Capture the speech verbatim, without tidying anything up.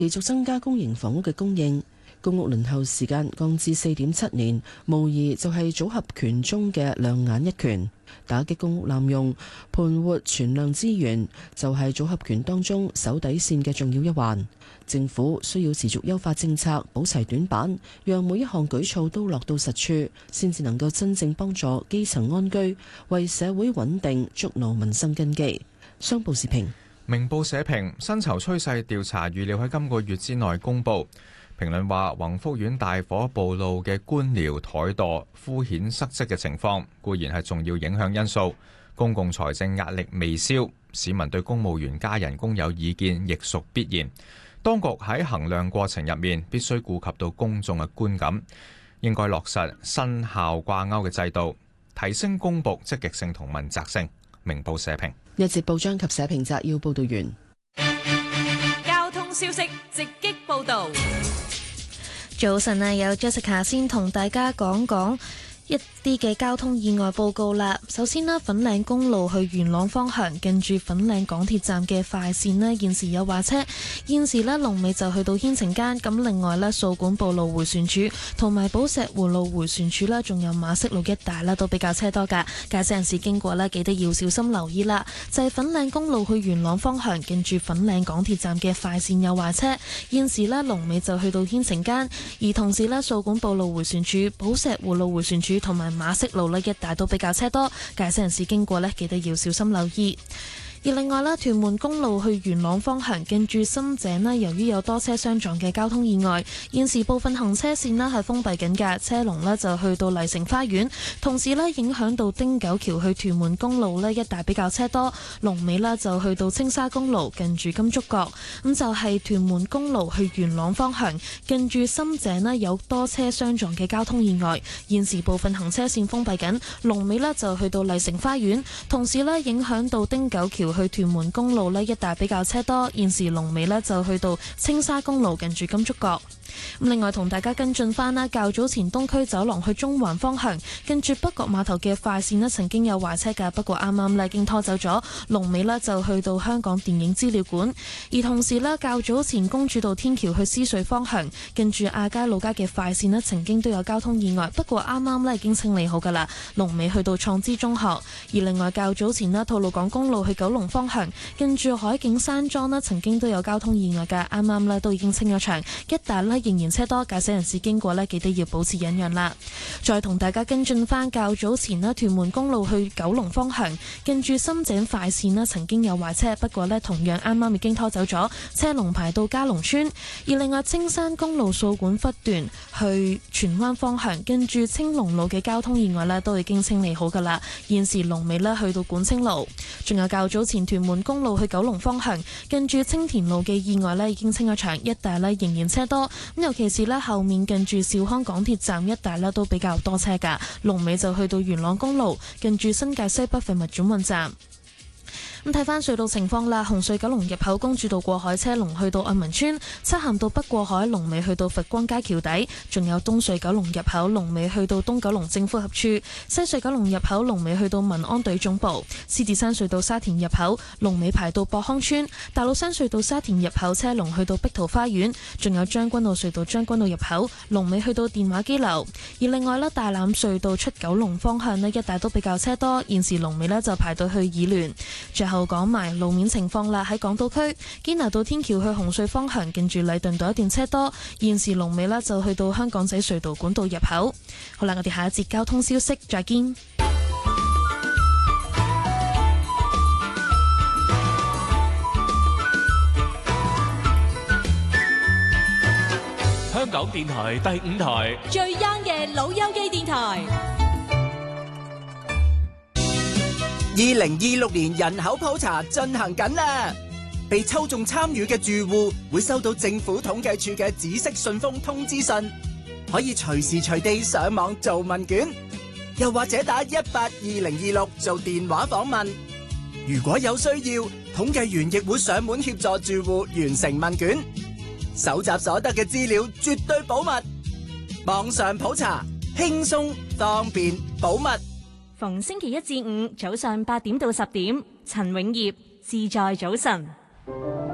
持續增加公營房屋嘅供應。公屋輪候時間降至四點七年，無疑就係組合拳中嘅亮眼一拳。打擊公屋濫用、盤活存量資源，就係組合拳當中守底線嘅重要一環。政府需要持續優化政策，補齊短板，讓每一項舉措都落到實處，先至能夠真正幫助基層安居，為社會穩定築牢民生根基。商報時評。 明報社評，薪酬趨勢調查預料喺今個月之內公佈。評論話，宏福苑大火暴露嘅官僚怠惰、敷衍失職嘅情況，固然係重要影響因素。公共財政壓力未消，市民對公務員加人工有意見，亦屬必然。當局喺衡量過程入面，必須顧及到公眾嘅觀感，應該落實薪效掛鈎嘅制度，提升公僕積極性同問責性。明報社評。 一節報章及社評摘要報道完。 交通消息直擊報道。 早晨啊，有 Jessica 先同大家講講一啲嘅交通意外報告啦。首先啦，粉嶺公路去元朗方向，近住粉嶺港鐵站嘅快線呢，現時有壞車，現時呢，龍尾就去到牽晴間。咁另外呢，掃管埔路迴旋處同埋寶石湖路迴旋處啦，仲有馬適路一帶啦，都比較車多噶。駕駛人士經過呢，記得要小心留意啦。就係粉嶺公路去元朗方向，近住粉嶺港鐵站嘅快線有壞車，現時呢，龍尾就去到牽晴間。而同時呢，掃管埔路迴旋處、寶石湖路迴旋處同埋馬適路呢一帶都比較車多，駕駛人士經過呢，記得要小心留意。而另外啦，屯門公路去元朗方向，近住深井呢，由於有多車相撞嘅交通意外，現時部分行車線呢係封閉緊嘅，車龍呢就去到麗城花園，同時呢影響到汀九橋去屯門公路呢一帶比較車多，龍尾呢就去到青沙公路近住金竹角。咁就係屯門公路去元朗方向，近住深井呢有多車相撞嘅交通意外，現時部分行車線封閉緊，龍尾呢就去到麗城花園，同時呢影響到汀九橋去屯門公路呢一帶比較車多，現時龍尾呢就去到青沙公路近住金竹角。咁另外同大家跟進翻啦，較早前東區走廊去中環方向，近住北角碼頭嘅快線呢曾經有壞車㗎，不過啱啱呢已經拖走咗，龍尾呢就去到香港電影資料館。而同時呢，較早前公主道天橋去獅隧方向，近住亞皆老街嘅快線呢曾經都有交通意外，不過啱啱呢已經清理好㗎啦，龍尾去到創知中學。而另外較早前呢，吐露港公路去九龍方向，近住海景山莊呢曾經都有交通意外㗎，啱啱呢都已經清咗場，一帶呢仍然車多，駕駛人士經過呢，記得要保持忍讓啦。再同大家跟進翻較早前呢，屯門公路去九龍方向，近住深井快線呢曾經有壞車，不過呢同樣啱啱已經拖走咗，車龍排到嘉龍村。而另外青山公路掃管笏段去荃灣方向，近住青龍路嘅交通意外呢都已經清理好噶啦，現時龍尾呢去到管青路。仲有較早前屯門公路去九龍方向，近住青田路嘅意外呢已經清咗場，一帶呢仍然車多。咁尤其是呢後面近住兆康港鐵站一帶呢都比較多車㗎，龍尾就去到元朗公路近住新界西北廢物轉運站。咁睇翻隧道情況啦，紅隧九龍入口公主道過海車龍去到愛民村，漆咸道北過海龍尾去到佛光街橋底，仲有東隧九龍入口龍尾去到東九龍政府合署，西隧九龍入口龍尾去到民安隊總部，獅子山隧道沙田入口龍尾排到博康村，大老山隧道沙田入口車龍去到碧桃花園，仲有將軍澳隧道將軍澳入口龍尾去到電話機樓。而另外咧，大欖隧道出九龍方向咧一帶都比較車多，現時龍尾咧就排到去議聯。最後講埋路面情況啦，喺港島區堅拿道天橋去紅隧方向，近住禮頓道一段車多，現時龍尾呢就去到香港仔隧道管道入口。好啦，我哋下一節交通消息再見。 香港電台第五台最 young 嘅老友記電台。 二零二六年人口普查進行緊啦，被抽中參與嘅住戶會收到政府統計處嘅紫色信封通知信，可以隨時隨地上網做問卷，又或者打一八二零二六做電話訪問。如果有需要，統計員亦會上門協助住戶完成問卷，搜集所得嘅資料絕對保密。網上普查輕鬆方便保密。 逢星期一至五早上八點到十點，陳永業自在早晨。